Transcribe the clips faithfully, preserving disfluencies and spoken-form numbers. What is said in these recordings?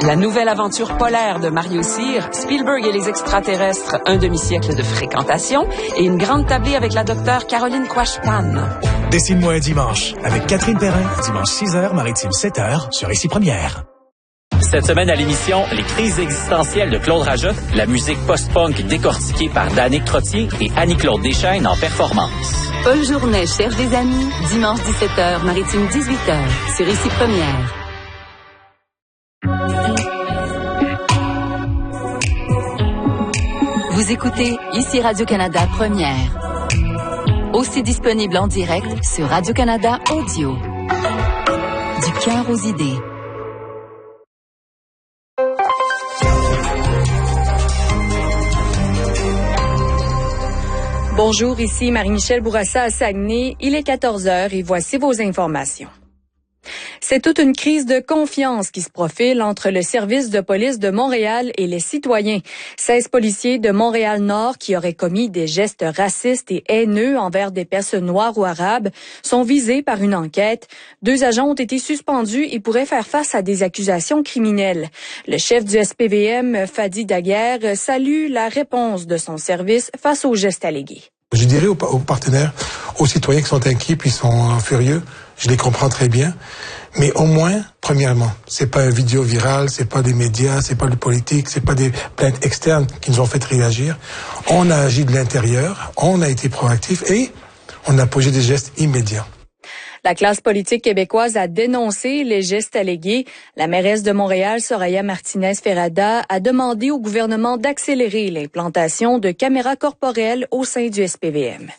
La nouvelle aventure polaire de Mario Cyr, Spielberg et les extraterrestres, un demi-siècle de fréquentation et une grande tablée avec la docteure Caroline Quashpan. Dessine-moi un dimanche avec Catherine Perrin, dimanche six heures, maritime sept heures, sur Ici Première. Cette semaine à l'émission, les crises existentielles de Claude Rajotte, la musique post-punk décortiquée par Danick Trottier et Annie-Claude Deschaines en performance. Paul Journet cherche des amis, dimanche dix-sept heures, maritime dix-huit heures, sur Ici Première. Vous écoutez Ici Radio-Canada Première. Aussi disponible en direct sur Radio-Canada Audio. Du cœur aux idées. Bonjour, ici Marie-Michel Bourassa à Saguenay. Il est quatorze heures et voici vos informations. C'est toute une crise de confiance qui se profile entre le service de police de Montréal et les citoyens. seize policiers de Montréal-Nord qui auraient commis des gestes racistes et haineux envers des personnes noires ou arabes sont visés par une enquête. Deux agents ont été suspendus et pourraient faire face à des accusations criminelles. Le chef du S P V M, Fadi Daguerre, salue la réponse de son service face aux gestes allégués. Je dirais aux, aux partenaires, aux citoyens qui sont inquiets puis sont furieux, je les comprends très bien. Mais au moins, premièrement, c'est pas une vidéo virale, c'est pas des médias, c'est pas le politique, c'est pas des plaintes externes qui nous ont fait réagir. On a agi de l'intérieur, on a été proactif et on a posé des gestes immédiats. La classe politique québécoise a dénoncé les gestes allégués. La mairesse de Montréal, Soraya Martinez-Ferrada, a demandé au gouvernement d'accélérer l'implantation de caméras corporelles au sein du S P V M.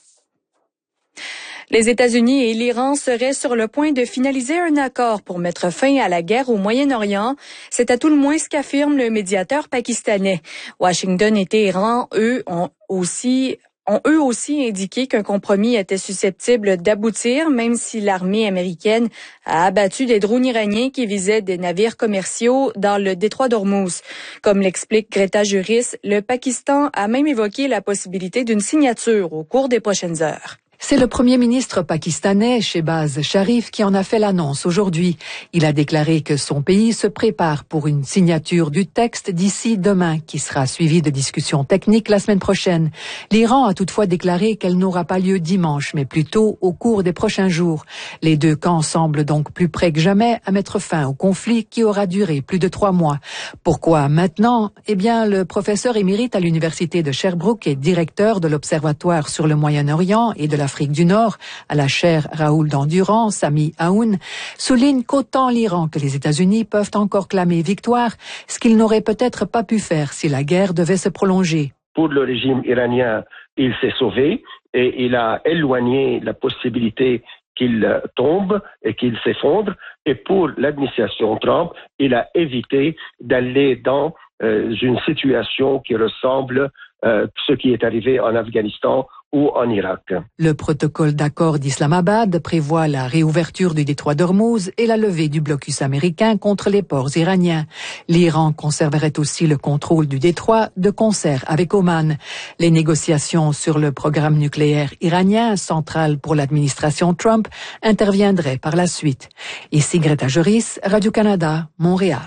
Les États-Unis et l'Iran seraient sur le point de finaliser un accord pour mettre fin à la guerre au Moyen-Orient. C'est à tout le moins ce qu'affirme le médiateur pakistanais. Washington et Téhéran, eux, ont aussi ont eux aussi indiqué qu'un compromis était susceptible d'aboutir, même si l'armée américaine a abattu des drones iraniens qui visaient des navires commerciaux dans le détroit d'Ormuz. Comme l'explique Greta Juris, le Pakistan a même évoqué la possibilité d'une signature au cours des prochaines heures. C'est le premier ministre pakistanais, Shehbaz Sharif, qui en a fait l'annonce aujourd'hui. Il a déclaré que son pays se prépare pour une signature du texte d'ici demain, qui sera suivie de discussions techniques la semaine prochaine. L'Iran a toutefois déclaré qu'elle n'aura pas lieu dimanche, mais plutôt au cours des prochains jours. Les deux camps semblent donc plus près que jamais à mettre fin au conflit qui aura duré plus de trois mois. Pourquoi maintenant? Eh bien, le professeur émérite à l'université de Sherbrooke et directeur de l'Observatoire sur le Moyen-Orient et de la Afrique du Nord, à la chaire Raoul d'Endurance, Sami Aoun, souligne qu'autant l'Iran que les États-Unis peuvent encore clamer victoire, ce qu'ils n'auraient peut-être pas pu faire si la guerre devait se prolonger. Pour le régime iranien, il s'est sauvé et il a éloigné la possibilité qu'il tombe et qu'il s'effondre. Et pour l'administration Trump, il a évité d'aller dans euh, une situation qui ressemble à ce qui est arrivé en Afghanistan ou en Irak. Le protocole d'accord d'Islamabad prévoit la réouverture du détroit d'Ormuz et la levée du blocus américain contre les ports iraniens. L'Iran conserverait aussi le contrôle du détroit de concert avec Oman. Les négociations sur le programme nucléaire iranien, central pour l'administration Trump, interviendraient par la suite. Ici Greta Juris, Radio-Canada, Montréal.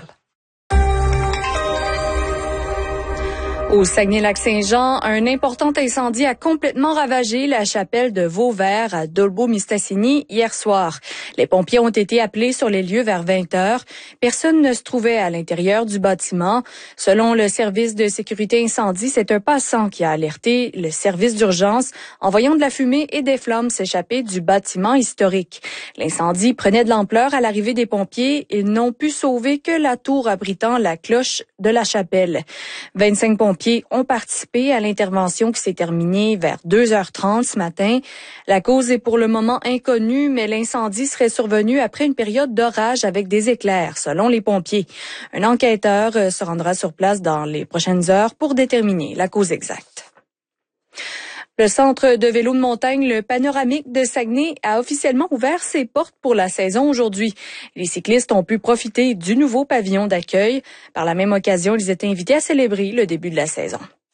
Au Saguenay-Lac-Saint-Jean, un important incendie a complètement ravagé la chapelle de Vauvert à Dolbeau-Mistassini hier soir. Les pompiers ont été appelés sur les lieux vers vingt heures. Personne ne se trouvait à l'intérieur du bâtiment. Selon le service de sécurité incendie, c'est un passant qui a alerté le service d'urgence en voyant de la fumée et des flammes s'échapper du bâtiment historique. L'incendie prenait de l'ampleur à l'arrivée des pompiers. Ils n'ont pu sauver que la tour abritant la cloche de la chapelle. vingt-cinq pompiers ont participé à l'intervention qui s'est terminée vers deux heures trente ce matin. La cause est pour le moment inconnue, mais l'incendie serait survenu après une période d'orage avec des éclairs, selon les pompiers. Un enquêteur se rendra sur place dans les prochaines heures pour déterminer la cause exacte. Le centre de vélo de montagne, le Panoramique de Saguenay, a officiellement ouvert ses portes pour la saison aujourd'hui. Les cyclistes ont pu profiter du nouveau pavillon d'accueil. Par la même occasion, ils étaient invités à célébrer le début de la saison.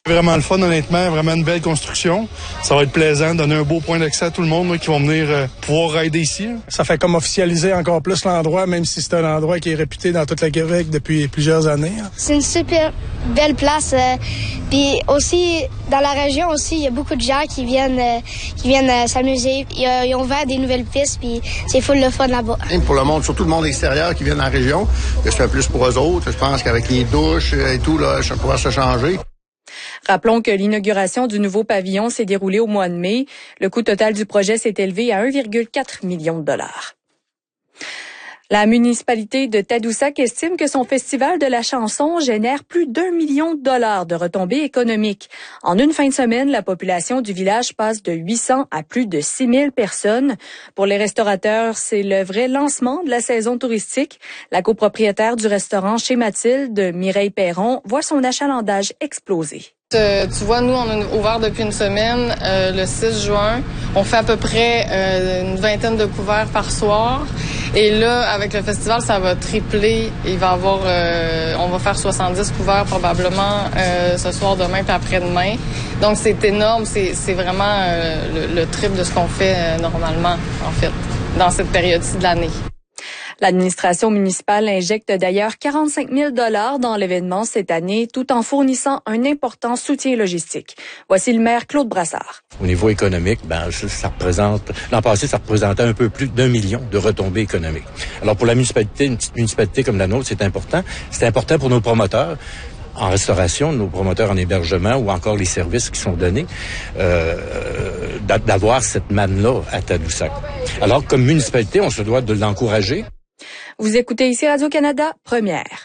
Vraiment le fun, honnêtement, vraiment une belle construction. Ça va être plaisant, donner un beau point d'accès à tout le monde là, qui vont venir euh, pouvoir rider ici. Là. Ça fait comme officialiser encore plus l'endroit, même si c'est un endroit qui est réputé dans toute la Québec depuis plusieurs années. Hein. C'est une super belle place. Euh, puis aussi, dans la région aussi, il y a beaucoup de gens qui viennent euh, qui viennent euh, s'amuser. Ils, euh, ils ont ouvert des nouvelles pistes, puis c'est full le fun là-bas. Et pour le monde, surtout le monde extérieur qui vient dans la région, c'est un plus pour eux autres. Je pense qu'avec les douches et tout, là, ça va pouvoir se changer. Rappelons que l'inauguration du nouveau pavillon s'est déroulée au mois de mai. Le coût total du projet s'est élevé à un virgule quatre million de dollars. La municipalité de Tadoussac estime que son festival de la chanson génère plus d'un million de dollars de retombées économiques. En une fin de semaine, la population du village passe de huit cents à plus de six mille personnes. Pour les restaurateurs, c'est le vrai lancement de la saison touristique. La copropriétaire du restaurant Chez Mathilde, Mireille Perron, voit son achalandage exploser. Euh, tu vois, nous, on a ouvert depuis une semaine, euh, le six juin. On fait à peu près euh, une vingtaine de couverts par soir. Et là, avec le festival, ça va tripler. Il va avoir, euh, on va faire soixante-dix couverts probablement euh, ce soir, demain puis après-demain. Donc, c'est énorme. C'est, c'est vraiment euh, le, le triple de ce qu'on fait euh, normalement, en fait, dans cette période-ci de l'année. L'administration municipale injecte d'ailleurs quarante-cinq mille dollars dans l'événement cette année, tout en fournissant un important soutien logistique. Voici le maire Claude Brassard. Au niveau économique, ben ça représente, l'an passé, ça représentait un peu plus d'un million de retombées économiques. Alors pour la municipalité, une petite municipalité comme la nôtre, c'est important. C'est important pour nos promoteurs en restauration, nos promoteurs en hébergement ou encore les services qui sont donnés, euh, d'avoir cette manne-là à Tadoussac. Alors comme municipalité, on se doit de l'encourager. Vous écoutez ici Radio-Canada, première.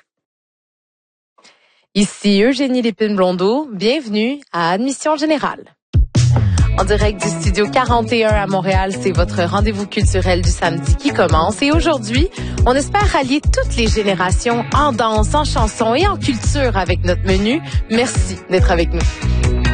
Ici Eugénie Lépine-Blondeau, bienvenue à Admission Générale. En direct du studio quarante et un à Montréal, c'est votre rendez-vous culturel du samedi qui commence. Et aujourd'hui, on espère rallier toutes les générations en danse, en chanson et en culture avec notre menu. Merci d'être avec nous.